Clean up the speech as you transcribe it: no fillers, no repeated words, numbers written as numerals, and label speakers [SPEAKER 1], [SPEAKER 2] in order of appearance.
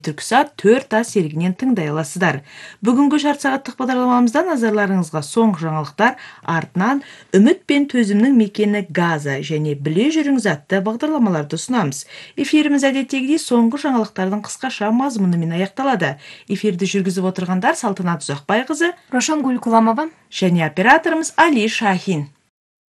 [SPEAKER 1] Түрксат 4 серігінен тыңдай аласыздар. Бүгінгі жарты сағаттық бағдарламамызда назарларыңызға соңғы жаңалықтар, артынан үміт пен төзімнің мекені Газа және біле жүріңіз атты бағдарламаларды ұсынамыз. Эфиріміз әдеттегідей соңғы жаңалықтардың қысқаша мазмұнымен аяқталады. Эфирді жүргізіп отырғандар Салтанат Ұзақбайқызы,
[SPEAKER 2] Рошангүл Куламова
[SPEAKER 1] және операторымыз Али Шахин.